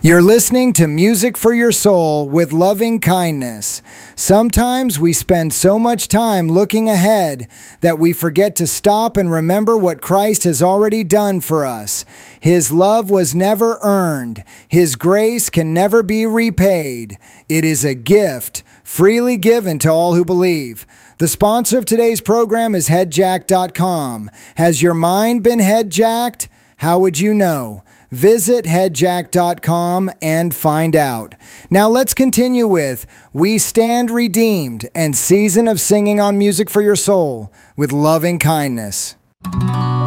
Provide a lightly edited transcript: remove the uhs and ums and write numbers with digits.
You're listening to Music for Your Soul with Loving Kindness. Sometimes we spend so much time looking ahead that we forget to stop and remember what Christ has already done for us. His love was never earned. His grace can never be repaid. It is a gift freely given to all who believe. The sponsor of today's program is headjack.com. Has your mind been headjacked? How would you know? Visit headjack.com and find out. Now let's continue with We Stand Redeemed and Season of Singing on Music for Your Soul with Loving Kindness.